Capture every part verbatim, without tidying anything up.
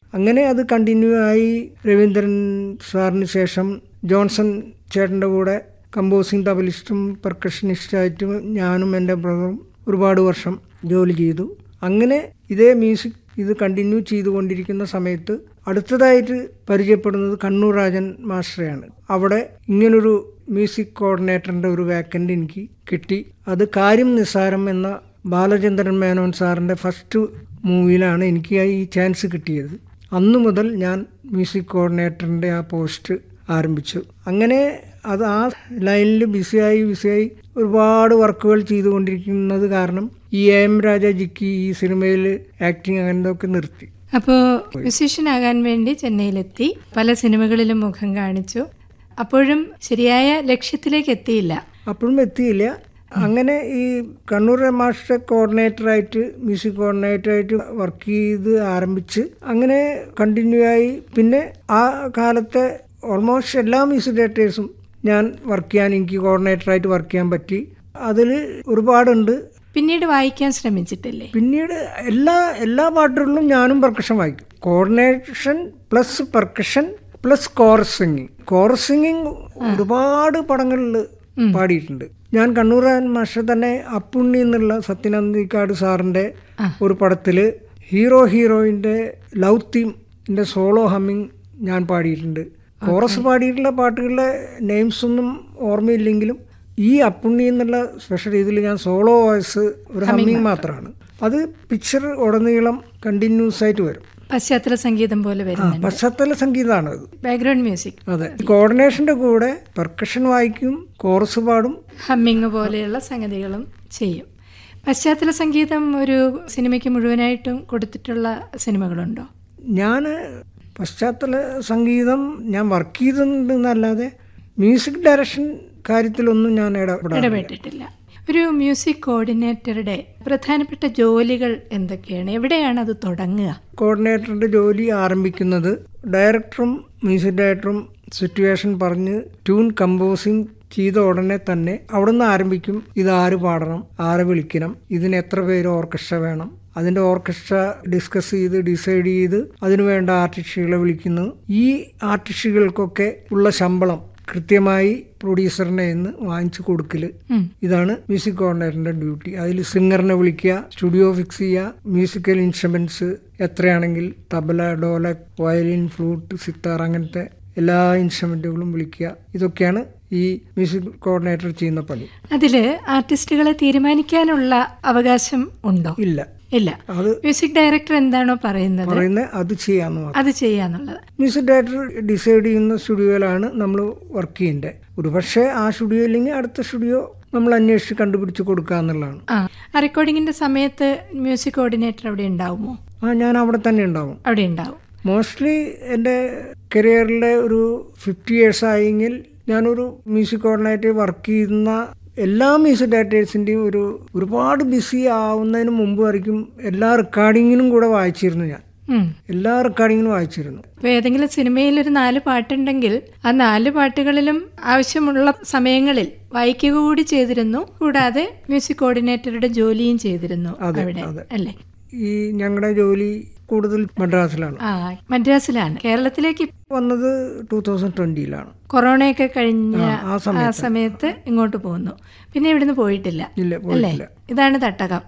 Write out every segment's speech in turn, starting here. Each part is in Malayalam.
അങ്ങനെ അത് കണ്ടിന്യൂ ആയി. രവീന്ദ്രൻ സാറിന് ശേഷം ജോൺസൺ ചേട്ടൻ്റെ കൂടെ കമ്പോസിങ് തബലിസ്റ്റും പെർക്കഷനിസ്റ്റായിട്ടും ഞാനും എൻ്റെ ബ്രദറും ഒരുപാട് വർഷം ജോലി ചെയ്തു. അങ്ങനെ ഇതേ മ്യൂസിക് ഇത് കണ്ടിന്യൂ ചെയ്തുകൊണ്ടിരിക്കുന്ന സമയത്ത് അടുത്തതായിട്ട് പരിചയപ്പെടുന്നത് കണ്ണൂർ രാജൻ മാസ്റ്ററെയാണ്. അവിടെ ഇങ്ങനൊരു മ്യൂസിക് കോർഡിനേറ്ററിൻ്റെ ഒരു വേക്കൻ്റ് എനിക്ക് കിട്ടി. അത് കാര്യം നിസ്സാരം എന്ന ബാലചന്ദ്രൻ മേനോൻ സാറിൻ്റെ ഫസ്റ്റ് മൂവിയിലാണ് എനിക്ക് ഈ ചാൻസ് കിട്ടിയത്. അന്നു മുതൽ ഞാൻ മ്യൂസിക് കോർഡിനേറ്ററിൻ്റെ ആ പോസ്റ്റ് ആരംഭിച്ചു. അങ്ങനെ അത് ആ ലൈനിൽ ബിസിയായി ബിസിയായി ഒരുപാട് വർക്കുകൾ ചെയ്തുകൊണ്ടിരിക്കുന്നത് കാരണം ഈ എ എം രാജാജിക്ക് ഈ സിനിമയിൽ ആക്ടിങ് അങ്ങനത്തൊക്കെ നിർത്തി. അപ്പോൾ മ്യൂസീഷ്യനാകാൻ വേണ്ടി ചെന്നൈയിലെത്തി, പല സിനിമകളിലും മുഖം കാണിച്ചു. അപ്പോഴും ശരിയായ ലക്ഷ്യത്തിലേക്ക് എത്തിയില്ല. അപ്പോഴും എത്തിയില്ല. അങ്ങനെ ഈ കണ്ണൂർ മാസ്റ്റർ കോർഡിനേറ്ററായിട്ട് മ്യൂസിക് കോർഡിനേറ്ററായിട്ട് വർക്ക് ചെയ്ത് ആരംഭിച്ച് അങ്ങനെ കണ്ടിന്യൂ ആയി. പിന്നെ ആ കാലത്തെ ഓൾമോസ്റ്റ് എല്ലാ മ്യൂസിക് ഡയറക്ടേഴ്സും ഞാൻ വർക്ക് ചെയ്യാൻ, എനിക്ക് കോർഡിനേറ്ററായിട്ട് വർക്ക് ചെയ്യാൻ പറ്റി. അതിൽ ഒരുപാടുണ്ട്. പിന്നീട് വായിക്കാൻ ശ്രമിച്ചിട്ടില്ലേ? പിന്നീട് എല്ലാ എല്ലാ പാട്ടുകളിലും ഞാനും പെർക്കഷൻ വായിക്കും. Coordination plus percussion plus chorus singing. Chorus singing ഒരുപാട് പടങ്ങളിൽ പാടിയിട്ടുണ്ട് ഞാൻ. കണ്ണൂർ മാസ്റ്റർ തന്നെ അപ്പുണ്ണി എന്നുള്ള സത്യനന്ദിക്കാട് സാറിൻ്റെ ഒരു പടത്തിൽ ഹീറോ ഹീറോയിൻ്റെ ലവ് തീമിൻ്റെ സോളോ ഹമ്മിങ് ഞാൻ പാടിയിട്ടുണ്ട്. കോറസ് പാടിയിട്ടുള്ള പാട്ടുകളുടെ നെയിംസ് ഒന്നും ഓർമ്മയില്ലെങ്കിലും ഈ അപ്പുണ്ണി എന്നുള്ള സ്പെഷ്യൽ ഇതിൽ ഞാൻ സോളോ വോയിസ് ഒരു ഹമ്മിങ് മാത്രമാണ്. അത് പിക്ചർ ഉടനീളം കണ്ടിന്യൂസ് ആയിട്ട് വരും. പശ്ചാത്തല സംഗീതം പോലെ വരും. പശ്ചാത്തല സംഗീതമാണ് അത്, ബാക്ക്ഗ്രൗണ്ട് മ്യൂസിക്. അതെ. കോർഡിനേഷന്റെ കൂടെ പെർക്കഷൻ വായിക്കും, കോറസ് പാടും, ഹമ്മിങ് പോലെയുള്ള സംഗതികളും ചെയ്യും. പശ്ചാത്തല സംഗീതം ഒരു സിനിമയ്ക്ക് മുഴുവനായിട്ടും കൊടുത്തിട്ടുള്ള സിനിമകളുണ്ടോ? ഞാൻ പശ്ചാത്തല സംഗീതം ഞാൻ വർക്ക് ചെയ്തിട്ടുണ്ടെന്നല്ലാതെ മ്യൂസിക് ഡയറക്ഷൻ കാര്യത്തിലൊന്നും ഞാൻ ഇടപെട്ടിട്ടില്ല. ഒരു മ്യൂസിക് കോർഡിനേറ്ററുടെ പ്രധാനപ്പെട്ട ജോലികൾ എന്തൊക്കെയാണ്? എവിടെയാണ് അത് തുടങ്ങുക? കോർഡിനേറ്ററിന്റെ ജോലി ആരംഭിക്കുന്നത് ഡയറക്ടറും മ്യൂസിക് ഡയറക്ടറും സിറ്റുവേഷൻ പറഞ്ഞ് ട്യൂൺ കമ്പോസിങ് ചെയ്ത ഉടനെ തന്നെ അവിടെ നിന്ന് ആരംഭിക്കും. ഇത് ആര് പാടണം, ആരെ വിളിക്കണം, ഇതിന് എത്ര പേര് ഓർക്കസ്ട്ര വേണം, അതിൻ്റെ ഓർക്കസ്ട്ര ഡിസ്കസ് ചെയ്ത് ഡിസൈഡ് ചെയ്ത് അതിനു വേണ്ട ആർട്ടിസ്റ്റുകളെ വിളിക്കുന്നു. ഈ ആർട്ടിസ്റ്റുകൾക്കൊക്കെ ഉള്ള ശമ്പളം കൃത്യമായി പ്രൊഡ്യൂസറിനെ നിന്ന് വാങ്ങിച്ചു കൊടുക്കല്. ഇതാണ് മ്യൂസിക് കോർഡിനേറ്ററിന്റെ ഡ്യൂട്ടി. അതിൽ സിംഗറിനെ വിളിക്കുക, സ്റ്റുഡിയോ ഫിക്സ് ചെയ്യുക, musical instruments എത്രയാണെങ്കിൽ tabla, dholak, violin, flute, sitar അങ്ങനത്തെ എല്ലാ ഇൻസ്ട്രുമെന്റുകളും വിളിക്കുക. ഇതൊക്കെയാണ് ഈ മ്യൂസിക് കോർഡിനേറ്റർ ചെയ്യുന്ന പണി. അതില് ആർട്ടിസ്റ്റുകളെ തീരുമാനിക്കാനുള്ള അവകാശം ഉണ്ടോ? ഇല്ല ഇല്ല. അത് മ്യൂസിക് ഡയറക്ടർ എന്താണോ പറയുന്നത് പറയുന്നത് അത് ചെയ്യാന്ന് അത് ചെയ്യാന്നുള്ളത്. മ്യൂസിക് ഡയറക്ടർ ഡിസൈഡ് ചെയ്യുന്ന സ്റ്റുഡിയോയിലാണ് നമ്മൾ വർക്ക് ചെയ്യേണ്ടത്. ഒരു പക്ഷേ ആ സ്റ്റുഡിയോ ഇല്ലെങ്കിൽ അടുത്ത സ്റ്റുഡിയോ നമ്മൾ അന്വേഷിച്ച് കണ്ടുപിടിച്ച് കൊടുക്കുക എന്നുള്ളതാണ്. ആ റെക്കോർഡിങ്ങിന്റെ സമയത്ത് മ്യൂസിക് കോർഡിനേറ്റർ അവിടെ ഉണ്ടാവുമോ? ആ ഞാൻ അവിടെ തന്നെ ഉണ്ടാവും. അവിടെ ഉണ്ടാവും. മോസ്റ്റ്ലി എൻ്റെ കരിയറിലെ ഒരു ഫിഫ്റ്റി ഇയേഴ്സ് ആയെങ്കിൽ ഞാനൊരു മ്യൂസിക് കോർഡിനേറ്റർ വർക്ക് ചെയ്യുന്ന എല്ലാ മ്യൂസിക് ഡയറക്ടേഴ്സിൻ്റെയും ഒരു ഒരുപാട് ബിസി ആവുന്നതിന് മുമ്പ് വரைക്കും എല്ലാ റെക്കോർഡിങ്ങിനും കൂടെ വായിച്ചിരുന്നു. ഞാൻ എല്ലാ റെക്കോർഡിങ്ങിനും വായിച്ചിരുന്നു. ഇപ്പോൾ ഏതെങ്കിലും സിനിമയിൽ ഒരു നാല് പാട്ടുണ്ടെങ്കിൽ ആ നാല് പാട്ടുകളിലും ആവശ്യമുള്ള സമയങ്ങളിൽ വായിക്കുക കൂടി ചെയ്തിരുന്നു. കൂടാതെ മ്യൂസിക് കോർഡിനേറ്ററുടെ ജോലിയും ചെയ്തിരുന്നു അവിടെ, അല്ലേ? ഈ ഞങ്ങളുടെ ജോലി കൂടുതൽ മദ്രാസിലാണ്. ആ മദ്രാസിലാണ്. കേരളത്തിലേക്ക് വന്നത് ടൂ തൗസൻഡ് ട്വന്റിയിലാണ്. കൊറോണയൊക്കെ കഴിഞ്ഞ ആ സമയത്ത് ഇങ്ങോട്ട് പോന്നു. പിന്നെ ഇവിടുന്ന് പോയിട്ടില്ല അല്ലേ? ഇതാണ് തട്ടകം.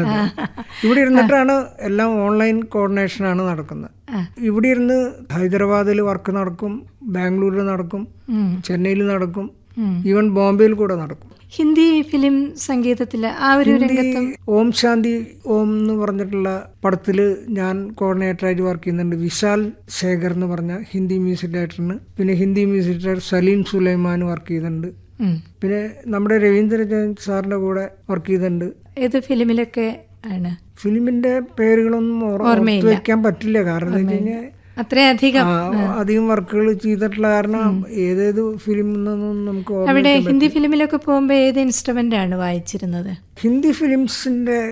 ഇവിടെ ഇരുന്നിട്ടാണ് എല്ലാം ഓൺലൈൻ കോർഡിനേഷനാണ് നടക്കുന്നത്. ഇവിടെ ഇരുന്ന് ഹൈദരാബാദിൽ വർക്ക് നടക്കും, ബാംഗ്ലൂരിൽ നടക്കും, ചെന്നൈയിൽ നടക്കും, ഈവൻ ബോംബെയിൽ കൂടെ നടക്കും. ഹിന്ദി ഫിലിം സംഗീതത്തില് ആ ഒരു രംഗത്തും ഓം ശാന്തി ഓം എന്ന് പറഞ്ഞിട്ടുള്ള പടത്തില് ഞാൻ കോർഡിനേറ്ററായിട്ട് വർക്ക് ചെയ്യുന്നുണ്ട്. വിശാൽ ശേഖർ എന്ന് പറഞ്ഞ ഹിന്ദി മ്യൂസിക് ഡയറക്ടറിന്. പിന്നെ Hindi music director Saleem Sulaiman work ചെയ്തിട്ടുണ്ട്. പിന്നെ നമ്മുടെ രവീന്ദ്രൻ സാറിന്റെ കൂടെ വർക്ക് ചെയ്തിട്ടുണ്ട്. ഏത് ഫിലിമിലൊക്കെ ആണ്? ഫിലിമിന്റെ പേരുകളൊന്നും ഓർമ്മ വെക്കാൻ പറ്റില്ല. കാരണം എന്താ വെച്ച് കഴിഞ്ഞാൽ അത്രയധികം അധികം വർക്കുകൾ ചെയ്തിട്ടുള്ള കാരണം ഏതേത് ഫിലിം നമുക്ക്. അവിടെ ഹിന്ദി ഫിലിമിലൊക്കെ പോകുമ്പോൾ ഏത് ഇൻസ്ട്രുമെന്റ് ആണ് വായിച്ചിരുന്നത്? ഹിന്ദി ഫിലിംസിന്റെ